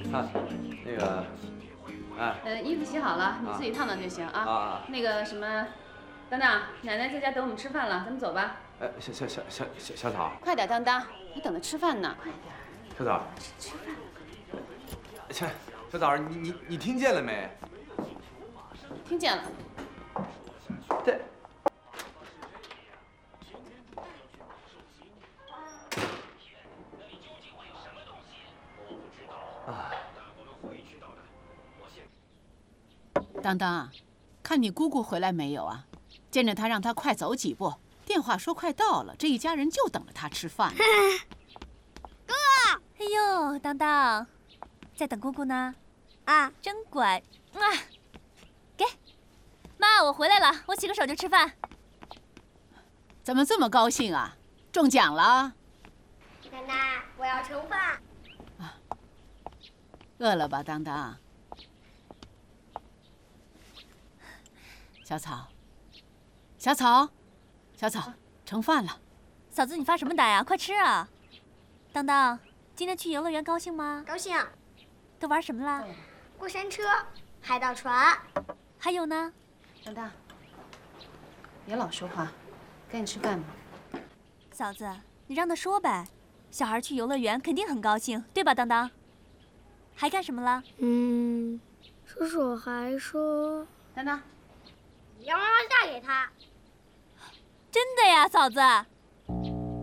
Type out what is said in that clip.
啊，那个， 衣服洗好了，你自己烫烫就行啊。那个什么，当当，奶奶在家等我们吃饭了，咱们走吧。 小草， 快点，当当，还等着吃饭呢，快点。 小枣， 吃饭。 小枣，你听见了没？ 听见了。 这。 当当，看你姑姑回来没有啊？见着她让她快走几步，电话说快到了，这一家人就等着她吃饭。 哥，哎呦，当当，在等姑姑呢？啊，真乖。啊，给，妈，我回来了，我洗个手就吃饭。 怎么这么高兴啊？中奖了？ 奶奶，我要盛饭。 啊，饿了吧，当当？小草，小草，小草，盛饭了。 嫂子，你发什么呆呀？快吃啊！当当，今天去游乐园高兴吗？ 高兴。 都玩什么啦？ 过山车、海盗船， 还有呢？ 当当，别老说话，赶紧吃饭吧。 嫂子，你让他说呗。小孩去游乐园肯定很高兴，对吧，当当？还干什么了？ 叔叔还说， 当当， 你要妈妈嫁给他。 真的呀，嫂子。